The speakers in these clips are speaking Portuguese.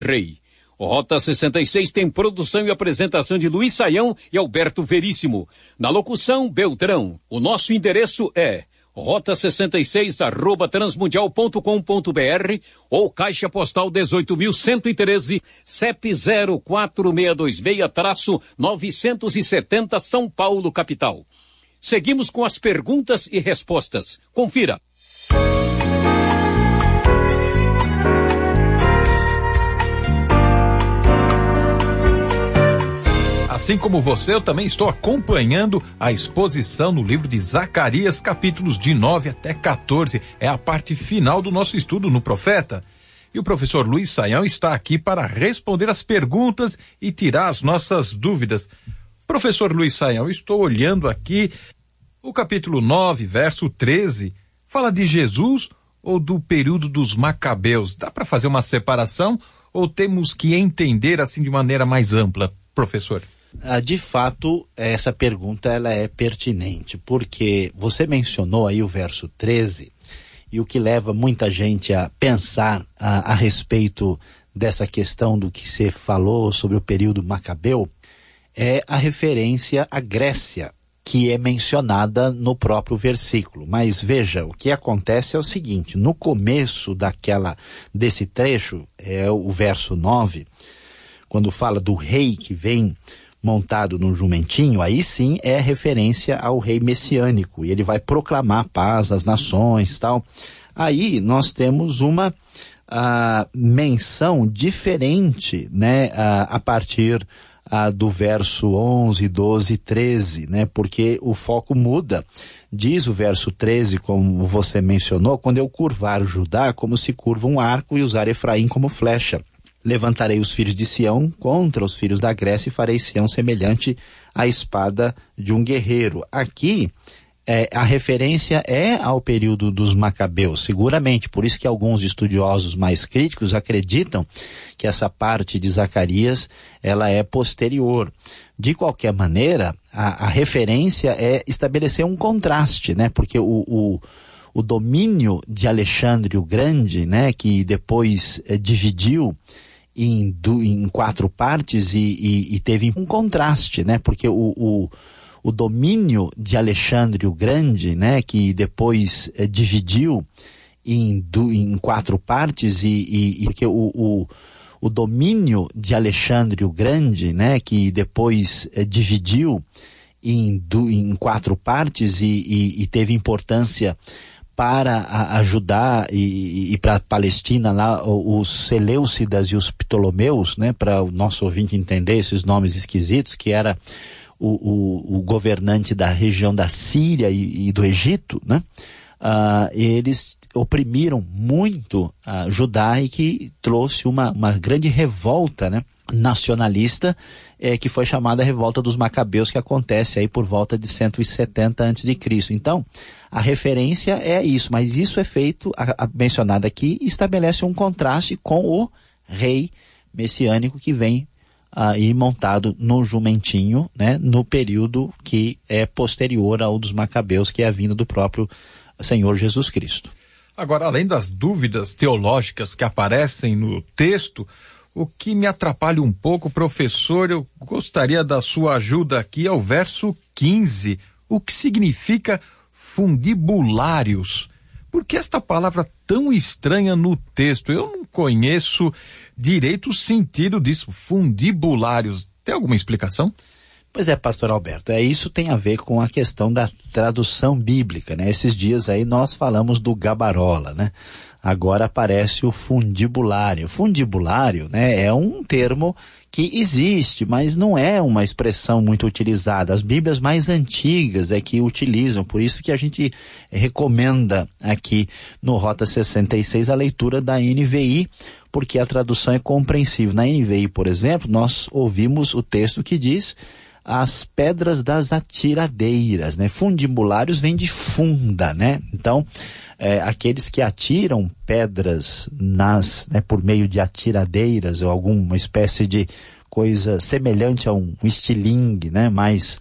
Rei. O Rota 66 tem produção e apresentação de Luiz Saião e Alberto Veríssimo. Na locução, Beltrão. O nosso endereço é rota66@transmundial.com.br ou Caixa Postal 18.113, CEP 04626-970 São Paulo, capital. Seguimos com as perguntas e respostas. Confira. Assim como você, eu também estou acompanhando a exposição no livro de Zacarias, capítulos de 9 até 14. É a parte final do nosso estudo no Profeta. E o professor Luiz Saião está aqui para responder as perguntas e tirar as nossas dúvidas. Professor Luiz Saião, estou olhando aqui o capítulo 9, verso 13. Fala de Jesus ou do período dos Macabeus? Dá para fazer uma separação ou temos que entender assim de maneira mais ampla, professor? De fato, essa pergunta ela é pertinente, porque você mencionou aí o verso 13, e o que leva muita gente a pensar a respeito dessa questão do que você falou sobre o período macabeu, é a referência à Grécia, que é mencionada no próprio versículo. Mas veja, o que acontece é o seguinte: no começo desse trecho, é o verso 9, quando fala do rei que vem montado num jumentinho, aí sim é referência ao rei messiânico, e ele vai proclamar paz às nações, tal. Aí nós temos uma menção diferente, né, a partir do verso 11, 12 e 13, né, porque o foco muda. Diz o verso 13, como você mencionou: quando eu curvar Judá como se curva um arco e usar Efraim como flecha. Levantarei os filhos de Sião contra os filhos da Grécia e farei Sião semelhante à espada de um guerreiro. Aqui, a referência é ao período dos Macabeus, seguramente. Por isso que alguns estudiosos mais críticos acreditam que essa parte de Zacarias, ela é posterior. De qualquer maneira, a referência é estabelecer um contraste, né? Porque o domínio de Alexandre o Grande, né, que depois dividiu em 4 partes e teve um contraste, né, porque o domínio de Alexandre o Grande, né, que depois dividiu em 4 partes porque o domínio de Alexandre o Grande, né, que depois dividiu em 4 partes e teve importância para ajudar e para a Palestina lá, os Seleucidas e os Ptolomeus, né, para o nosso ouvinte entender esses nomes esquisitos, que era o governante da região da Síria e do Egito, né? Eles oprimiram muito Judá, e que trouxe uma grande revolta, né, nacionalista, que foi chamada Revolta dos Macabeus, que acontece aí por volta de 170 a.C. Então, a referência é isso, mas isso é feito, mencionado aqui, estabelece um contraste com o rei messiânico que vem aí montado no jumentinho, né, no período que é posterior ao dos Macabeus, que é a vinda do próprio Senhor Jesus Cristo. Agora, além das dúvidas teológicas que aparecem no texto, o que me atrapalha um pouco, professor, eu gostaria da sua ajuda aqui, é o verso 15. O que significa fundibulários? Por que esta palavra tão estranha no texto? Eu não conheço direito o sentido disso, fundibulários. Tem alguma explicação? Pois é, pastor Alberto, isso tem a ver com a questão da tradução bíblica, né? Esses dias aí nós falamos do gabarola, né? Agora aparece o fundibulário. Fundibulário, né, é um termo que existe, mas não é uma expressão muito utilizada. As Bíblias mais antigas é que utilizam, por isso que a gente recomenda aqui no Rota 66 a leitura da NVI, porque a tradução é compreensível. Na NVI, por exemplo, nós ouvimos o texto que diz: as pedras das atiradeiras, né? Fundibulários vem de funda, né? Então, aqueles que atiram pedras por meio de atiradeiras ou alguma espécie de coisa semelhante a um estilingue, né? Mais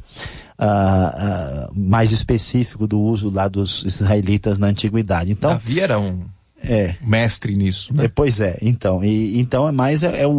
específico do uso lá dos israelitas na antiguidade. Então, Davi era um mestre nisso, né? Pois é, então. Então é mais